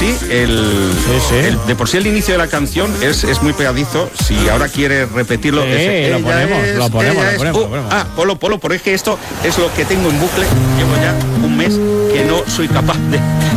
sí, de por sí el inicio de la canción es muy pegadizo. Si ahora quieres repetirlo, lo ponemos. Polo, porque es que esto es lo que tengo en bucle. Llevo ya un mes que no soy capaz